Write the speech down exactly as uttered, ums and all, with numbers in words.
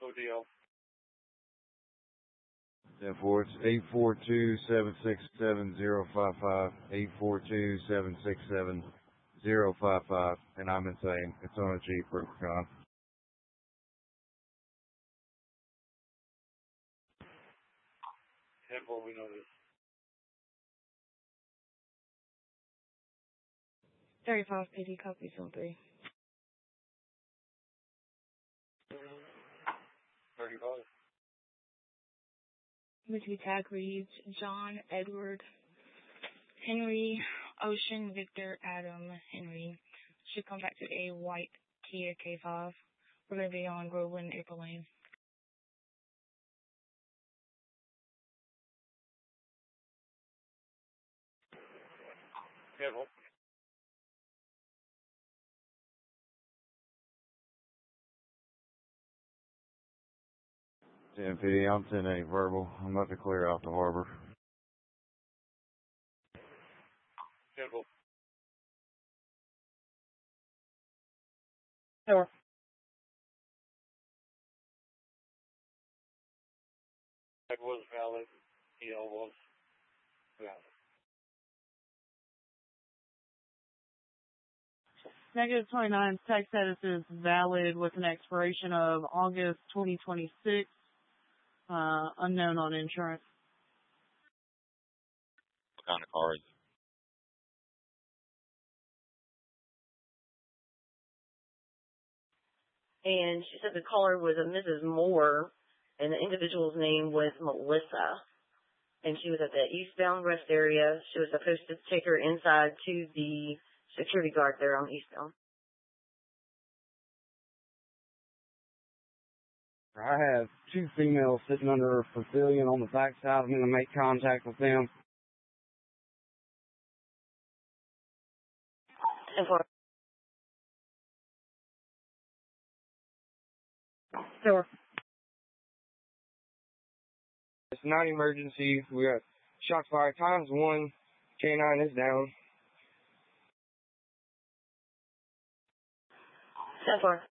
O D L. ten four, it's eight four two, seven six seven, zero five five, eight four two, seven six seven, zero five five, and I'm insane. It's on a Jeep Rubicon. ten four, we know this. thirty-five P D, copy zone three. thirty-five. Mickey tag reads John, Edward, Henry, Ocean, Victor, Adam, Henry. Should come back to a white Kia K five. We're going to be on Groveland, April Lane. Careful. ten P D, I'm ten eight verbal. I'm about to clear out the harbor. Careful. Sure. That was valid. E L was valid. Negative twenty-nine, tag status is valid with an expiration of August twenty twenty-six, uh, unknown on insurance. What kind of car is it? And she said the caller was a Missus Moore, and the individual's name was Melissa. And she was at the eastbound rest area. She was supposed to take her inside to the security guard there on eastbound. I have two females sitting under a pavilion on the backside. I'm going to make contact with them. And for Sure. It's not emergency. We got shots fired times one. K nine is down. so far.